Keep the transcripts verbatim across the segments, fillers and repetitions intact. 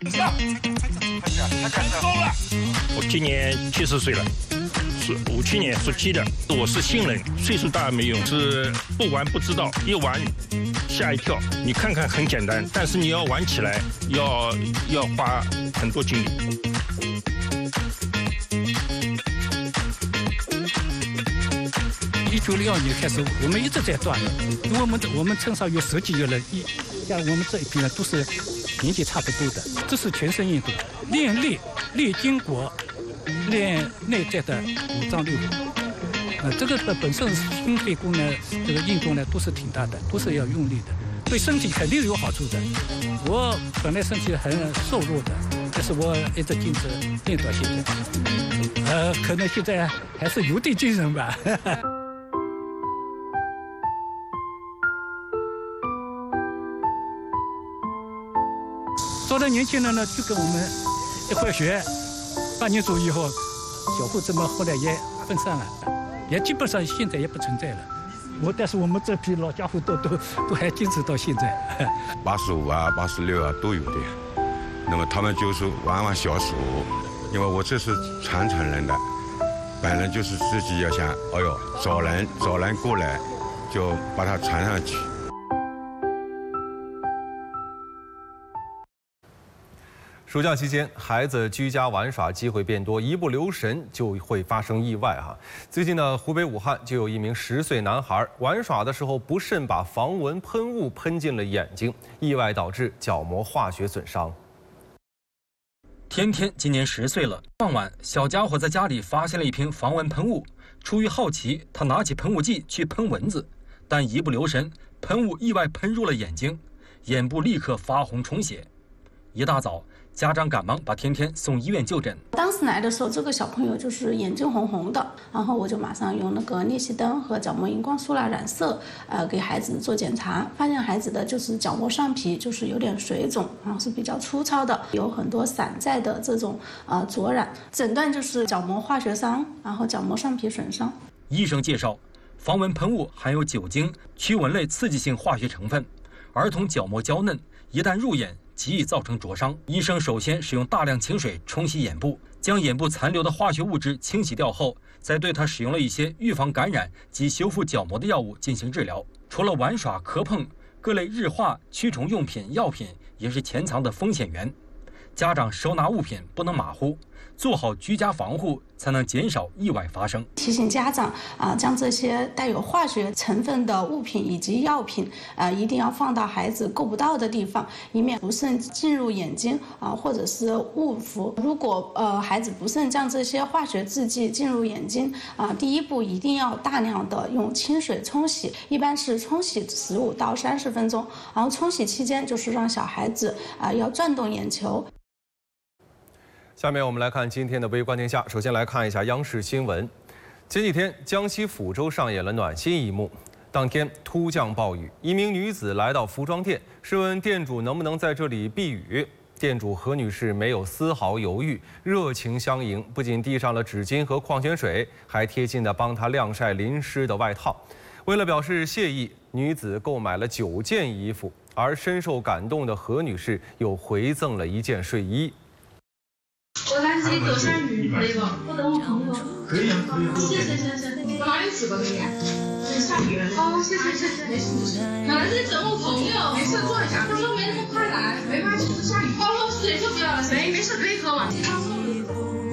我今年七十岁了，是五七年属鸡的。我是新人，岁数大没用，是不玩不知道，一玩吓一跳。你看看很简单，但是你要玩起来要要花很多精力。 一九六二年开始，我们一直在转的，因为我们我们村上有十几个人，一像我们这一批呢都是年纪差不多的，这是全身运动，练力、练筋骨、练内在的五脏六腑。呃，这个的本身心肺功能这个运动呢都是挺大的，都是要用力的，对身体肯定有好处的。我本来身体很瘦弱的，但是我一直坚持练到现在，呃，可能现在还是有点精神吧。到了年轻人呢，就跟我们一块学，半年左右以后，小伙子们后来也分散了，也基本上现在也不存在了。我但是我们这批老家伙都都都还坚持到现在。 八十五啊，八十六啊都有的。那么他们就是玩玩小手，因为我这是传承人的，本人就是自己要想，哎呦，找人找人过来，就把它传上去。 暑假期间，孩子居家玩耍机会变多，一不留神就会发生意外哈。最近呢，湖北武汉就有一名十岁男孩玩耍的时候不慎把防蚊喷雾喷进了眼睛，意外导致角膜化学损伤。 天天今年十岁了，傍晚，小家伙在家里发现了一瓶防蚊喷雾，出于好奇，他拿起喷雾剂去喷蚊子，但一不留神，喷雾意外喷入了眼睛，眼部立刻发红充血。一大早，家长赶忙把天天送医院就诊。 当时来的时候，这个小朋友就是眼睛红红的，然后我就马上用那个颞烯灯和角膜荧光素蜡染色，呃，给孩子做检查，发现孩子的就是角膜上皮就是有点水肿，然后是比较粗糙的，有很多散在的这种呃灼染，诊断就是角膜化学伤，然后角膜上皮损伤。 医生介绍，防蚊喷雾含有酒精、驱蚊类刺激性化学成分，儿童角膜娇嫩，一旦入眼，极易造成灼伤。医生首先使用大量清水冲洗眼部，将眼部残留的化学物质清洗掉后，再对他使用了一些预防感染及修复角膜的药物进行治疗。除了玩耍、磕碰，各类日化、驱虫用品、药品也是潜藏的风险源。家长收纳物品不能马虎，做好居家防护，才能减少意外发生。 提醒家长啊、呃，将这些带有化学成分的物品以及药品啊、呃，一定要放到孩子够不到的地方，以免不慎进入眼睛啊、呃，或者是误服。如果呃孩子不慎将这些化学制剂进入眼睛啊、呃，第一步一定要大量的用清水冲洗，一般是冲洗十五到三十分钟，然后冲洗期间就是让小孩子啊、呃、要转动眼球。 下面我们来看今天的微观天下。首先来看一下央视新闻。前几天，江西抚州上演了暖心一幕。当天突降暴雨，一名女子来到服装店，试问店主能不能在这里避雨。店主何女士没有丝毫犹豫，热情相迎，不仅递上了纸巾和矿泉水，还贴心地帮她晾晒淋湿的外套。为了表示谢意，女子购买了九件衣服，而深受感动的何女士又回赠了一件睡衣。 我来这里躲下雨那个，我等我朋友。可以啊，可以啊。谢谢谢谢。我哪里吃过这个？下雨了。哦，谢谢谢谢。没事没事。来这里等我朋友。没事，坐一下。他说没那么快来，没关系，是下雨。哦，水就不要了。没没事，可以喝完。这张送你。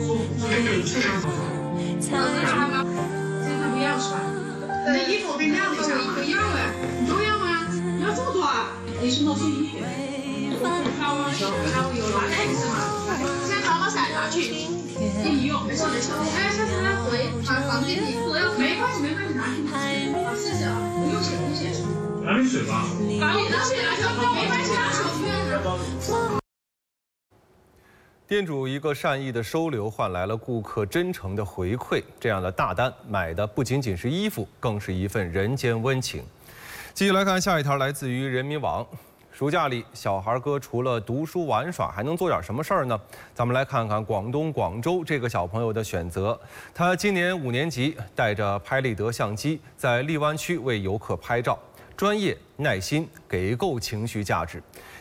我这啥吗？这个不要是吧？那衣服我给你晾一下。不要哎，你都要吗？你要这么多啊？你是弄睡衣。好啊，好有拿来是吗？先把我伞拿去，给你用，没事没事。哎，下次他回把房间里不要，没关系没关系，拿去。好，谢谢啊，不用谢不用谢。 拿点水吧。 把我的水拿去，没关系，拿手不用拿。 店主一个善意的收留，换来了顾客真诚的回馈。这样的大单买的不仅仅是衣服，更是一份人间温情。继续来看下一条，来自于人民网。暑假里，小孩哥除了读书玩耍，还能做点什么事儿呢？咱们来看看广东广州这个小朋友的选择。他今年五年级，带着拍立得相机在荔湾区为游客拍照，专业、耐心，给够情绪价值。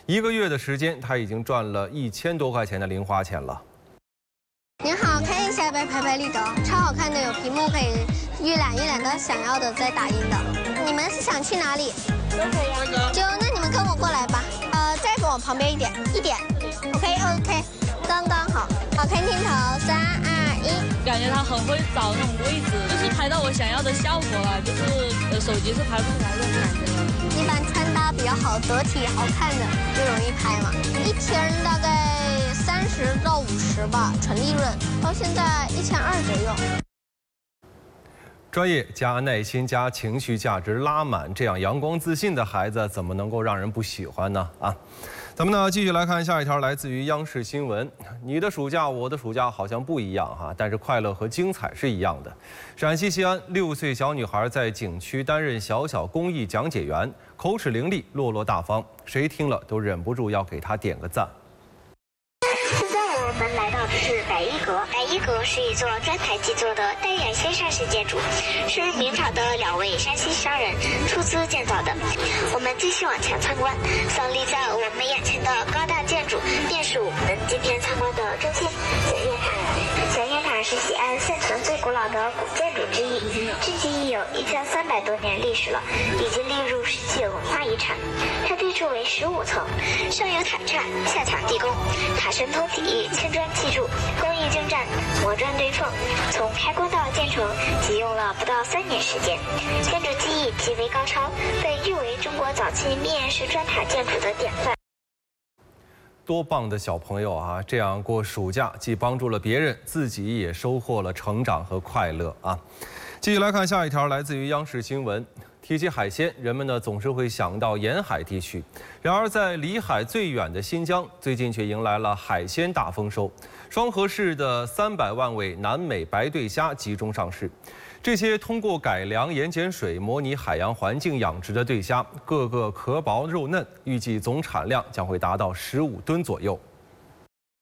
一个月的时间，他已经赚了一千多块钱的零花钱了。 您好，看一下呗，拍拍立得，超好看的，有屏幕可以预览预览到想要的再打印的。你们是想去哪里？都可以啊。就那你们跟我过来吧。呃，再跟我旁边一点，一点。OK OK， 刚刚好。好，看镜头，三二一。 感觉他很会找那种位置，就是拍到我想要的效果了，就是呃手机是拍不出来这种感觉的。 一般穿搭比较好、得体、好看的就容易拍嘛。一天大概三十到五十吧，纯利润，到现在一千二左右。 专业加耐心加情绪价值拉满，这样阳光自信的孩子怎么能够让人不喜欢呢？啊！咱们呢继续来看下一条，来自于央视新闻。你的暑假，我的暑假好像不一样哈，但是快乐和精彩是一样的。陕西西安六岁小女孩在景区担任小小公益讲解员，口齿伶俐，落落大方，谁听了都忍不住要给她点个赞。 现在我们来到的是百一阁。百一阁是一座砖台基座的单元先山式建筑，是明朝的两位山西商人出资建造的。我们继续往前参观，耸立在我们眼前的高大建筑，便是我们今天参观的中心小雁塔。小雁塔是西安现存最古老的古建筑之一，至今已有一千三百多年历史了，已经列入世界文化遗产。它地处为十五层，上有塔刹，下抢地宫，塔身通体，青砖砌筑，工艺精湛，磨砖堆缝。从开工到建成，仅用了不到三年时间。建筑技艺极为高超，被誉为中国早期密檐式砖塔建筑的典范。 多棒的小朋友啊！这样过暑假，既帮助了别人，自己也收获了成长和快乐啊！继续来看下一条，来自于央视新闻。提起海鲜，人们呢总是会想到沿海地区，然而在离海最远的新疆，最近却迎来了海鲜大丰收。双河市的三百万尾南美白对虾集中上市。这些通过改良盐碱水模拟海洋环境养殖的对虾，个个壳薄肉嫩，预计总产量将会达到十五吨左右。